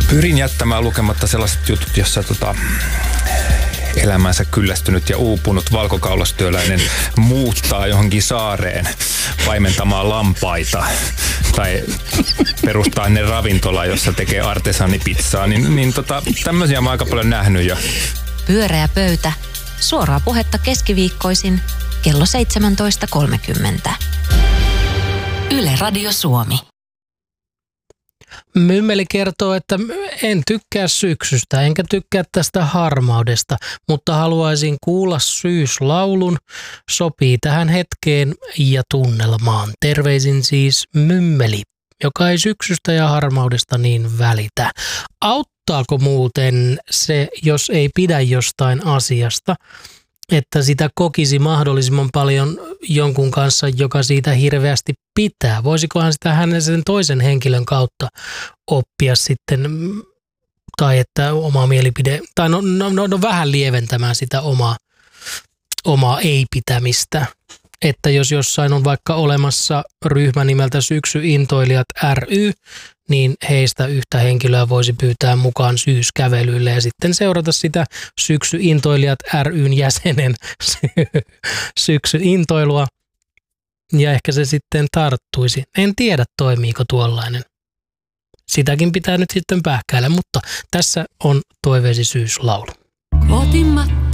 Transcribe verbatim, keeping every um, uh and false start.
Pyrin jättämään lukematta sellaiset jutut, jossa tota, elämänsä kyllästynyt ja uupunut valkokaulastyöläinen muuttaa johonkin saareen paimentamaan lampaita tai perustaa ne ravintola, jossa tekee artesaanipizzaa, niin, niin tota, tämmöisiä mä oon aika paljon nähnyt jo. Pyöreä pöytä. Suoraa puhetta keskiviikkoisin kello seitsemäntoista kolmekymmentä. Yle Radio Suomi. Mymmeli kertoo, että en tykkää syksystä, enkä tykkää tästä harmaudesta, mutta haluaisin kuulla syyslaulun. Sopii tähän hetkeen ja tunnelmaan. Terveisin siis Mymmeli, joka ei syksystä ja harmaudesta niin välitä. Auttaako muuten se, jos ei pidä jostain asiasta, että sitä kokisi mahdollisimman paljon jonkun kanssa, joka siitä hirveästi pitää? Voisikohan sitä hänen sen toisen henkilön kautta oppia sitten, tai että oma mielipide, tai no, no, no, no vähän lieventämään sitä omaa, omaa ei-pitämistä. Että jos jossain on vaikka olemassa ryhmä nimeltä Syksyintoilijat ry, niin heistä yhtä henkilöä voisi pyytää mukaan syyskävelyille ja sitten seurata sitä Syksyintoilijat ryn jäsenen syksyintoilua. Ja ehkä se sitten tarttuisi. En tiedä, toimiiko tuollainen. Sitäkin pitää nyt sitten pähkäillä, mutta tässä on toiveesi syyslaulu. Kotimatta.